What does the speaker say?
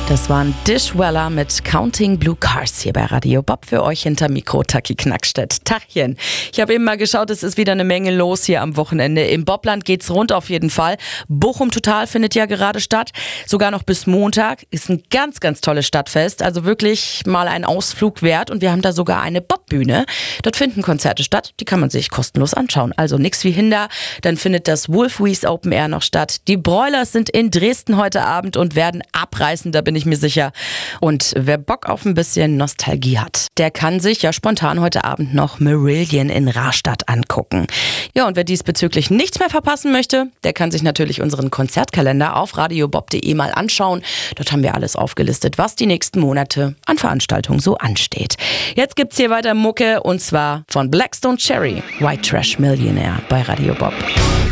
Das waren Dishweller mit Counting Blue Cars hier bei Radio Bob für euch hinter Mikro Taki Knackstedt. Tachchen. Ich habe eben mal geschaut, es ist wieder eine Menge los hier am Wochenende. Im Bobland geht's rund auf jeden Fall. Bochum Total findet ja gerade statt. Sogar noch bis Montag. Ist ein ganz, ganz tolles Stadtfest. Also wirklich mal ein Ausflug wert. Und wir haben da sogar eine Bobbühne. Dort finden Konzerte statt. Die kann man sich kostenlos anschauen. Also nichts wie Hinder. Dann findet das Wolfwies Open Air noch statt. Die Broilers sind in Dresden heute Abend und werden abreißen, da bin ich mir sicher. Und wer Bock auf ein bisschen Nostalgie hat, der kann sich ja spontan heute Abend noch Marillion in Rastatt angucken. Ja, und wer diesbezüglich nichts mehr verpassen möchte, der kann sich natürlich unseren Konzertkalender auf radiobob.de mal anschauen. Dort haben wir alles aufgelistet, was die nächsten Monate an Veranstaltungen so ansteht. Jetzt gibt's hier weiter Mucke und zwar von Blackstone Cherry, White Trash Millionaire bei Radio Bob.